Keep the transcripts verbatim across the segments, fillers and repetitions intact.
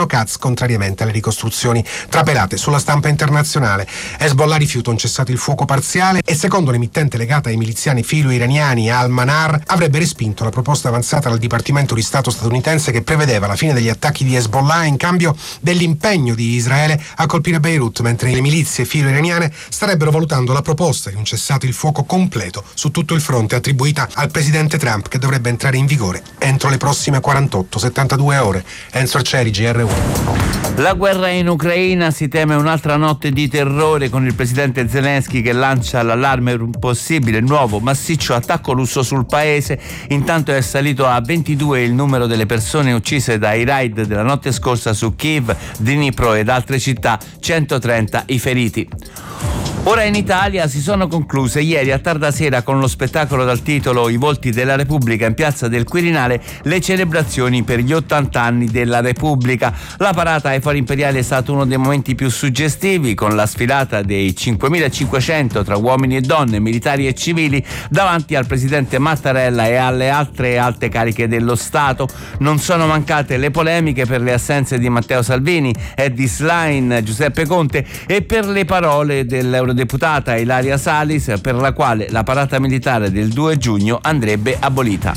Katz, contrariamente alle ricostruzioni trapelate sulla stampa internazionale. Hezbollah rifiuta un cessato il fuoco parziale e, secondo l'emittente legata ai miliziani filo-iraniani Al-Manar, avrebbe respinto la proposta avanzata dal Dipartimento di Stato statunitense che prevedeva la fine degli attacchi di Hezbollah in cambio dell'impegno di Israele a colpire Beirut, mentre le milizie filo-iraniane starebbero valutando la proposta di un cessato il fuoco completo su tutto il fronte attribuita al presidente Trump, che dovrebbe entrare in vigore entro le prossime quarantotto settantadue ore. Enzo Arcieri, G R uno. La guerra in Ucraina, si teme un'altra notte di terrore con il presidente Zelensky che lancia l'allarme per un possibile nuovo massiccio attacco russo sul paese. Intanto è salito a ventidue il numero delle persone uccise dai raid della notte scorsa su Kiev, Dnipro ed altre città, centotrenta i feriti. Ora in Italia si sono concluse ieri a tarda sera con lo spettacolo dal titolo I volti della Repubblica in piazza del Quirinale le celebrazioni per gli ottanta anni della Repubblica. La parata ai Fori Imperiali è stato uno dei momenti più suggestivi, con la sfilata dei cinquemilacinquecento tra uomini e donne, militari e civili, davanti al presidente Mattarella e alle altre alte cariche dello Stato. Non sono mancate le polemiche per le assenze di Matteo Salvini, Eddie Schlein, Giuseppe Conte e per le parole dell'eurodeputata Ilaria Salis, per la quale la parata militare del due giugno andrebbe abolita.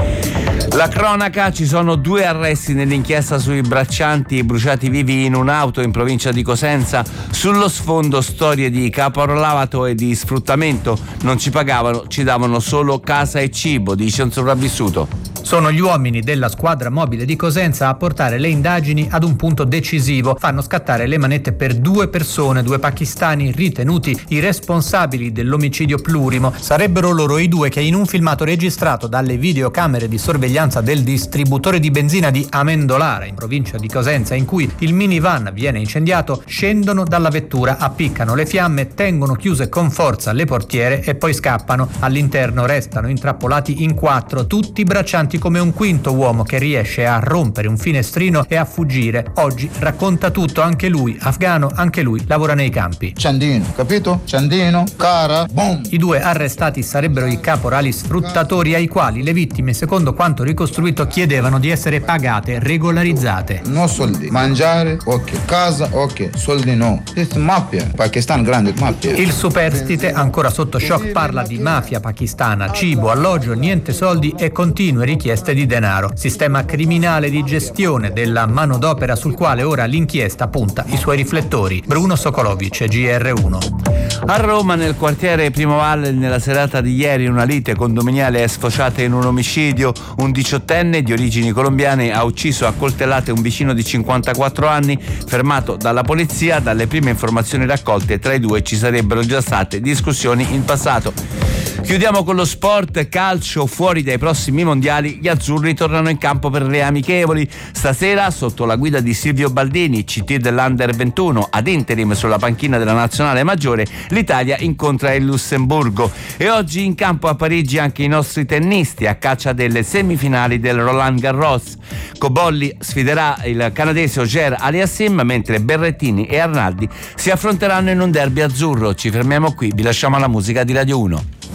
La cronaca: ci sono due arresti nell'inchiesta sui braccianti bruciati vivi in un'auto in provincia di Cosenza. Sullo sfondo storie di caporalato e di sfruttamento. Non ci pagavano, ci davano solo casa e cibo, dice un sopravvissuto. Sono gli uomini della squadra mobile di Cosenza a portare le indagini ad un punto decisivo. Fanno scattare le manette per due persone, due pakistani ritenuti i responsabili dell'omicidio plurimo. Sarebbero loro i due che, in un filmato registrato dalle videocamere di sorveglianza del distributore di benzina di Amendolara, in provincia di Cosenza, in cui il minivan viene incendiato, scendono dalla vettura, appiccano le fiamme, tengono chiuse con forza le portiere e poi scappano. All'interno restano intrappolati in quattro, tutti braccianti come un quinto uomo che riesce a rompere un finestrino e a fuggire. Oggi racconta tutto, anche lui afgano, anche lui lavora nei campi. Ciandino, capito? Ciandino, cara, boom. I due arrestati sarebbero i caporali sfruttatori ai quali le vittime, secondo quanto ricostruito, chiedevano di essere pagate, regolarizzate. No soldi, mangiare, ok, casa, ok, soldi no. Questa mafia, Pakistan grande mafia. Il superstite, ancora sotto shock, parla di mafia pakistana, cibo, alloggio, niente soldi e continue richieste di denaro. Sistema criminale di gestione della manodopera sul quale ora l'inchiesta punta i suoi riflettori. Bruno Sokolovic, G R uno. A Roma, nel quartiere Primo Valle, nella serata di ieri una lite condominiale è sfociata in un omicidio. Un diciottenne di origini colombiane ha ucciso a coltellate un vicino di cinquantaquattro anni, fermato dalla polizia. Dalle prime informazioni raccolte, tra i due ci sarebbero già state discussioni in passato. Chiudiamo con lo sport calcio. Fuori dai prossimi mondiali, gli azzurri tornano in campo per le amichevoli. Stasera, sotto la guida di Silvio Baldini, C T dell'Under ventuno, ad interim sulla panchina della nazionale maggiore, l'Italia incontra il Lussemburgo. E oggi in campo a Parigi anche i nostri tennisti, a caccia delle semifinali del Roland Garros. Cobolli sfiderà il canadese Auger Aliassime, mentre Berrettini e Arnaldi si affronteranno in un derby azzurro. Ci fermiamo qui, vi lasciamo alla musica di Radio uno.